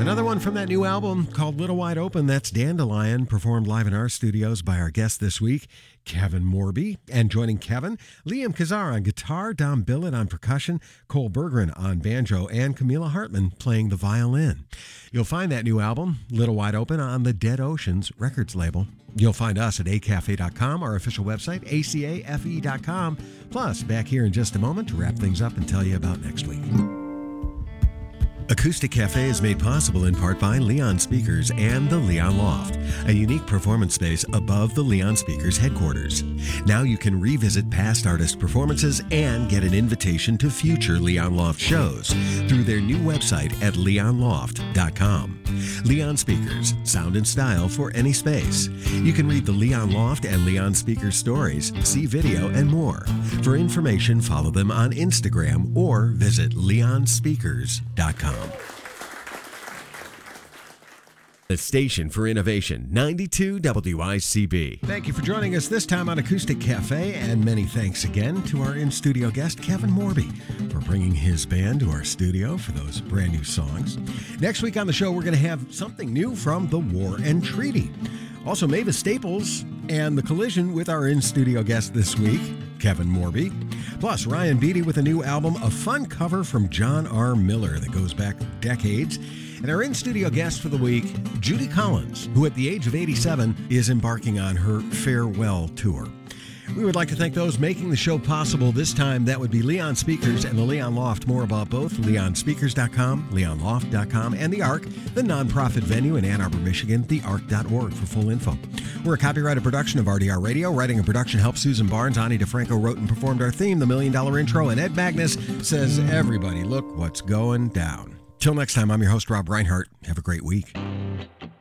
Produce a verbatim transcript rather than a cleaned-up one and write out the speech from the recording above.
Another one from that new album called Little Wide Open. That's Dandelion, performed live in our studios by our guest this week, Kevin Morby. And joining Kevin, Liam Kazar on guitar, Dom Billett on percussion, Cole Berggren on banjo, and Camila Hartman playing the violin. You'll find that new album, Little Wide Open, on the Dead Oceans Records label. You'll find us at a cafe dot com, our official website, a cafe dot com. Plus, back here in just a moment to wrap things up and tell you about next week. Acoustic Cafe is made possible in part by Leon Speakers and the Leon Loft, a unique performance space above the Leon Speakers headquarters. Now you can revisit past artist performances and get an invitation to future Leon Loft shows through their new website at leon loft dot com. Leon Speakers, sound and style for any space. You can read the Leon Loft and Leon Speakers stories, see video, and more. For information, follow them on Instagram or visit leon speakers dot com. The station for innovation, ninety-two W I C B. Thank you for joining us this time on Acoustic Cafe, and many thanks again to our in-studio guest, Kevin Morby, for bringing his band to our studio for those brand new songs. Next week on the show, we're going to have something new from The War and Treaty. Also, Mavis Staples and The Collision with our in-studio guest this week, Kevin Morby. Plus, Ryan Beatty with a new album, a fun cover from John R. Miller that goes back decades. And our in-studio guest for the week, Judy Collins, who at the age of eighty-seven is embarking on her farewell tour. We would like to thank those making the show possible. This time, that would be Leon Speakers and the Leon Loft. More about both, leon speakers dot com, leon loft dot com, and The Ark, the nonprofit venue in Ann Arbor, Michigan, the ark dot org for full info. We're a copyrighted production of R D R Radio. Writing and production helped Susan Barnes. Ani DeFranco wrote and performed our theme, The Million Dollar Intro, and Ed Magnus says, everybody, look what's going down. Till next time, I'm your host, Rob Reinhart. Have a great week.